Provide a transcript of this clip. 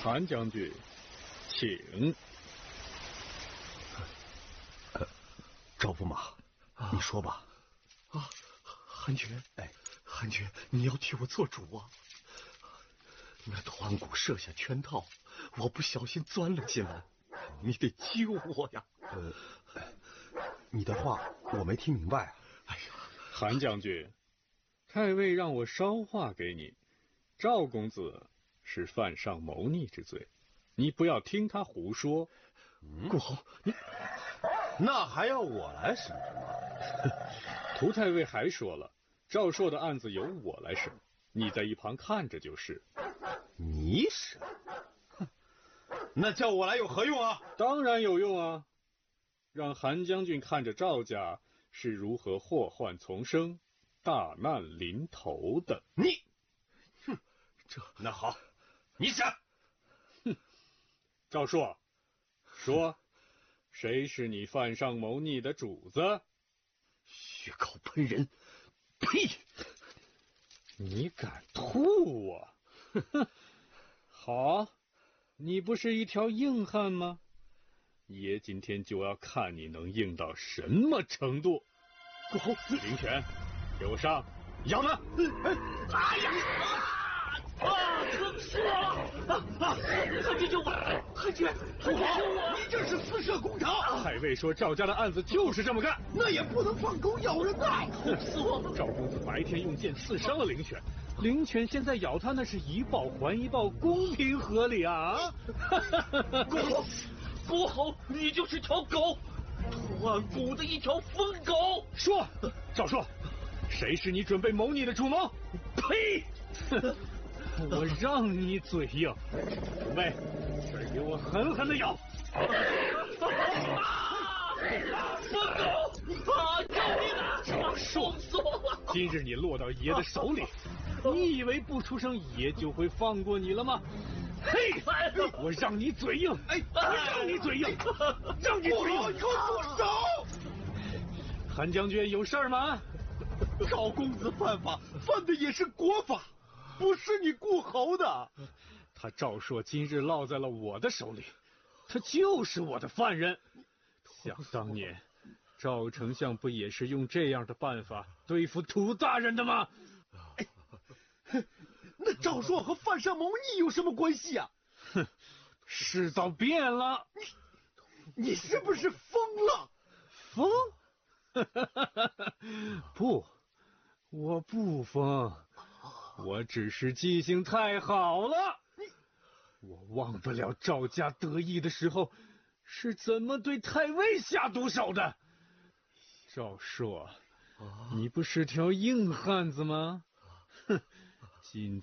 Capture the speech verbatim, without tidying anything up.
韩将军，请。 呃，赵驸马，啊、你说吧。 啊，韩爵，哎，韩爵，你要替我做主啊！那团鼓设下圈套，我不小心钻了进来，你得救我呀！ 呃，你的话我没听明白啊。 哎呀， 韩将军，太尉让我捎话给你，赵公子是犯上谋逆之罪，你不要听他胡说。 嗯，顾侯，你那还要我来审什么？ 涂太尉还说了，赵硕的案子由我来审，你在一旁看着就是。 你审？哼，那叫我来有何用啊？ 当然有用啊，让韩将军看着赵家是如何祸患丛生、大难临头的。 你， 哼，这那好，你审。 哼，赵硕，说，谁是你犯上谋逆的主子？ 血口喷人！呸！ 你敢吐我？好，你不是一条硬汉吗？爷今天就要看你能硬到什么程度。 顾侯， 林泉，给我上！ 杨呢？ 哎呀！啊！疼死我了！啊啊！韩爵救我！韩爵，韩爵救我！你这是私设公堂！ 太尉说赵家的案子就是这么干， 那也不能放狗咬人呐！痛死我了！ 赵公子白天用剑刺伤了灵犬，灵犬现在咬他，那是一报还一报，公平合理啊！ 顾侯，顾侯，你就是条狗，断骨的一条疯狗！ 说，赵硕，谁是你准备谋逆的主谋？ 呸！ 我让你嘴硬，准备，这儿给我狠狠的咬！ 啊！疯狗！啊！救命啊！ 赵硕， 死我了！ 今日你落到爷的手里，你以为不出声爷就会放过你了吗？嘿！我让你嘴硬！哎，我让你嘴硬！让你嘴硬！ 你给我住手！ 韩将军有事儿吗？ 赵公子犯法，犯的也是国法，不是你顾侯的。 他赵硕今日落在了我的手里，他就是我的犯人。想当年，赵丞相不也是用这样的办法对付涂大人的吗？ 哎，那赵硕和犯上谋逆有什么关系啊？ 哼，世道变了， 你你是不是疯了？ 疯？不，我不疯，我只是记性太好了。我忘不了赵家得意的时候是怎么对太尉下毒手的。赵硕，你不是条硬汉子吗？哼，今